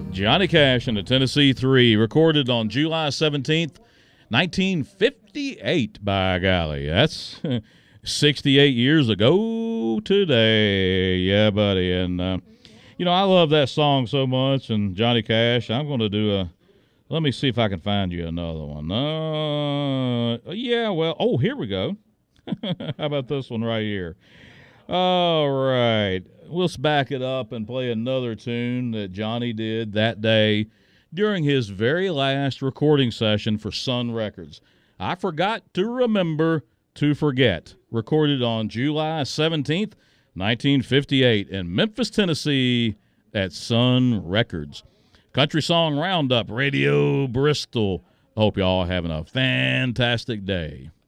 Johnny Cash and the Tennessee Three, recorded on July 17th, 1958, by golly. That's 68 years ago today. Yeah, buddy. And, I love that song so much, and Johnny Cash. I'm going to do let me see if I can find you another one. Here we go. How about this one right here? All right. Let's back it up and play another tune that Johnny did that day during his very last recording session for Sun Records. I Forgot to Remember to Forget, recorded on July 17th, 1958 in Memphis, Tennessee at Sun Records. Country Song Roundup, Radio Bristol. Hope you all having a fantastic day.